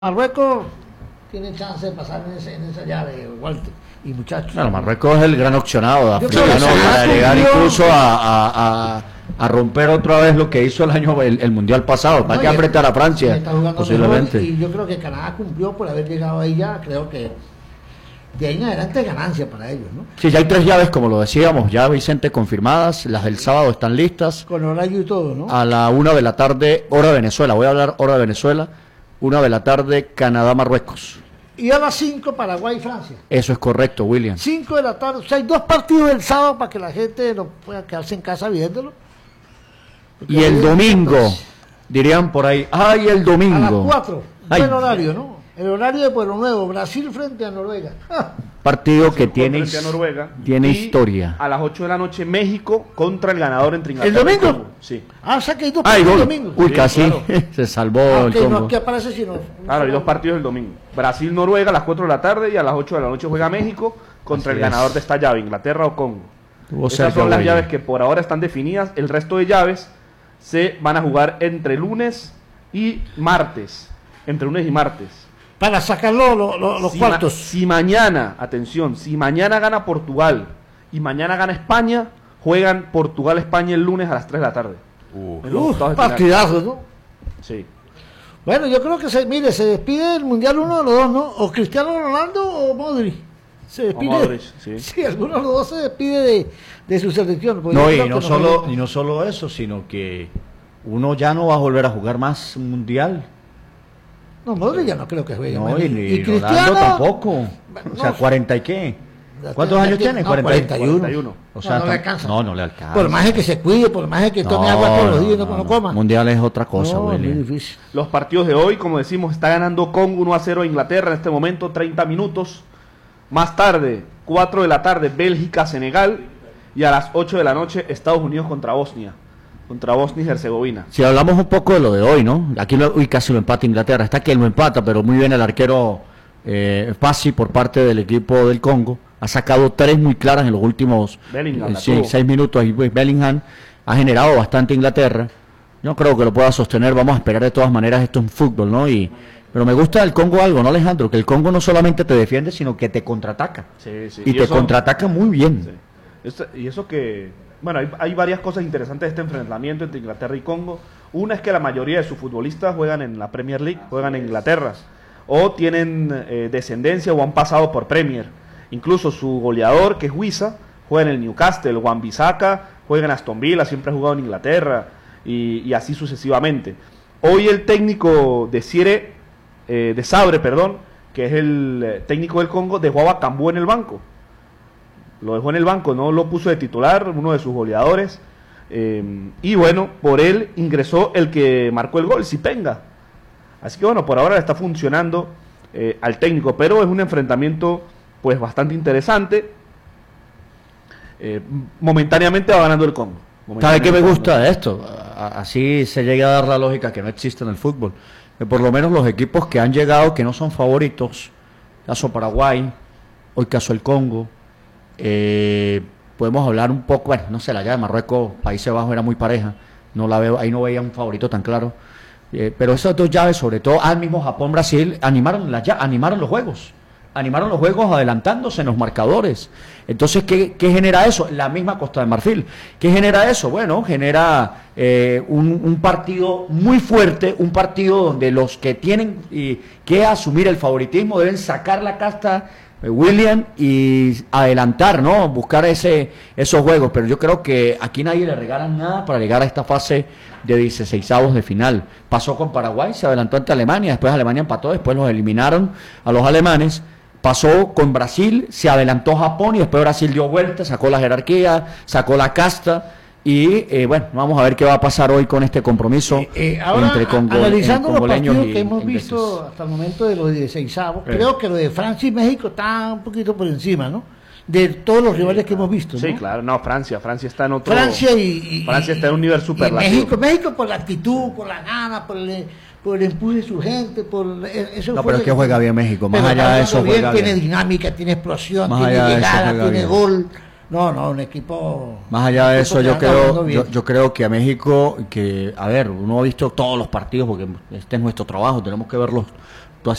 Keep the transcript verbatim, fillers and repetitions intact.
Marruecos tiene chance de pasar en, ese, en esa llave, Walter y muchachos. Claro, Marruecos es el gran opcionado africano para que llegar cumplió... incluso a, a, a, a romper otra vez lo que hizo el año el, el mundial pasado. Va no, a enfrentar a Francia, posiblemente. Y yo creo que Canadá cumplió por haber llegado ahí ya. Creo que de ahí en adelante es ganancia para ellos, ¿no? Sí, ya hay tres llaves, como lo decíamos, ya Vicente confirmadas. Las del sábado están listas. Con horario y todo, ¿no? A la una de la tarde, hora de Venezuela. Voy a hablar hora de Venezuela. Una de la tarde, Canadá-Marruecos. Y a las cinco, Paraguay-Francia. Eso es correcto, William. cinco de la tarde. O sea, hay dos partidos el sábado para que la gente no pueda quedarse en casa viéndolo. Porque y el domingo, entonces, dirían por ahí, ¡ay, el domingo! A las cuatro. Buen horario, ¿no? El horario de Pueblo Nuevo, Brasil frente a Noruega. Partido Brasil que tiene, frente a Noruega, tiene y historia. A las ocho de la noche, México contra el ganador entre Inglaterra. ¿El domingo? Sí. Ah, o sea que hay dos ah, partidos el domingo. Uy, sí, casi claro. se salvó ah, el okay, Congo. no, ¿qué aparece si no? Claro, hay dos partidos el domingo. Brasil-Noruega a las cuatro de la tarde y a las ocho de la noche juega México contra Así el es. ganador de esta llave, Inglaterra o Congo. Tuvo Estas cerca, son las güey. llaves que por ahora están definidas. El resto de llaves se van a jugar entre lunes y martes. Entre lunes y martes. Para sacar lo, lo, lo, los si cuartos. Ma si mañana, atención, si mañana gana Portugal y mañana gana España, juegan Portugal-España el lunes a las tres de la tarde. Uh, En los Uf, octavos de final. partidazo, ¿no? Sí. Bueno, yo creo que se, mire, se despide el Mundial uno de los dos, ¿no? O Cristiano Ronaldo o Modric. Se despide. O Modric, sí. Sí, alguno de los dos se despide de, de su selección. No, yo y creo no, que solo, no- y no solo eso, sino que uno ya no va a volver a jugar más un mundial. No, Modric ya no creo que juegue. No, bueno. y, y y Cristiano Ronaldo tampoco. O sea, no, cuarenta y qué. ya ¿Cuántos tiene- años tiene? no, cuarenta, cuarenta y uno. cuarenta y uno. O sea, No, no le tam- alcanza. No, no le alcanza. Por más de que se cuide, por más de que tome No, agua todos los días y no, no, no, no no. coma. Mundial es otra cosa, no, es muy William. difícil. Los partidos de hoy, como decimos, está ganando Congo uno a cero a Inglaterra en este momento, treinta minutos. Más tarde, cuatro de la tarde, Bélgica-Senegal. Y a las ocho de la noche, Estados Unidos contra Bosnia. Contra Bosnia y Herzegovina. Si hablamos un poco de lo de hoy, ¿no? Aquí lo, uy, casi lo empata Inglaterra. Está que lo empata, pero muy bien el arquero eh, Pasi por parte del equipo del Congo. Ha sacado tres muy claras en los últimos Bellingham eh, la sí, tuvo. seis minutos. Y pues, Bellingham ha generado bastante Inglaterra. Yo creo que lo pueda sostener. Vamos a esperar de todas maneras. Esto es un fútbol, ¿no? Y, pero me gusta del Congo algo, ¿no, Alejandro? Que el Congo no solamente te defiende, sino que te contraataca. Sí, sí. Y, te eso- contraataca muy bien. Sí. Eso- y eso que, bueno, hay, hay varias cosas interesantes de este enfrentamiento entre Inglaterra y Congo. Una es que la mayoría de sus futbolistas juegan en la Premier League, juegan en Inglaterra, o tienen eh, descendencia o han pasado por Premier. Incluso su goleador, que es Wissa, juega en el Newcastle, Wan-Bissaka juega en Aston Villa, siempre ha jugado en Inglaterra, y, y así sucesivamente. Hoy el técnico de Siere, eh, de Sabre, perdón, que es el eh, técnico del Congo, dejó a Bakambu en el banco. Lo dejó en el banco, no lo puso de titular, uno de sus goleadores. Eh, y bueno, por él ingresó el que marcó el gol, Zipenga. Así que bueno, por ahora le está funcionando eh, al técnico, pero es un enfrentamiento pues bastante interesante. Eh, momentáneamente va ganando el Congo. ¿Sabe qué me Momentáneamente gusta de esto? A- Así se llega a dar la lógica que no existe en el fútbol. Que por lo menos los equipos que han llegado, que no son favoritos, caso Paraguay, hoy caso el Congo, eh, podemos hablar un poco, bueno, no sé, la llave de Marruecos, Países Bajos era muy pareja, no la veo, ahí no veía un favorito tan claro. Eh, pero esas dos llaves, sobre todo al mismo Japón, Brasil, animaron, las lla- animaron los juegos. Animaron los juegos adelantándose en los marcadores. Entonces, ¿qué, qué genera eso? La misma Costa de Marfil. ¿Qué genera eso? Bueno, genera eh, un, un partido muy fuerte, un partido donde los que tienen y, que asumir el favoritismo deben sacar la casta, eh, William, y adelantar, ¿no? Buscar ese esos juegos. Pero yo creo que aquí nadie le regala nada para llegar a esta fase de dieciseisavos de final. Pasó con Paraguay, se adelantó ante Alemania, después Alemania empató, después los eliminaron a los alemanes. Pasó con Brasil, se adelantó Japón y después Brasil dio vuelta, sacó la jerarquía, sacó la casta y eh, bueno, vamos a ver qué va a pasar hoy con este compromiso Eh, eh, ahora, entre a- Congo, analizando eh, los congoleños partidos y que hemos ingleses. visto hasta el momento de los dieciseisavos, Eh. creo que lo de Francia y México está un poquito por encima, ¿no? De todos los rivales que hemos visto, ¿no? Sí, claro, no, Francia, Francia está en otro... Francia y, y- Francia está en un nivel y superlativo. México, México por la actitud, por la gana, por el, por el empuje de su gente, por eh, eso No, fue pero es que juega bien México, más Pero allá de eso bien, juega tiene bien. dinámica, tiene explosión, Más tiene allá de eso llegada, juega tiene bien. gol. No, no, un equipo. Más allá un de equipo eso, que yo anda jugando creo, bien. yo, yo creo que a México, que, a ver, uno ha visto todos los partidos, porque este es nuestro trabajo, tenemos que ver los,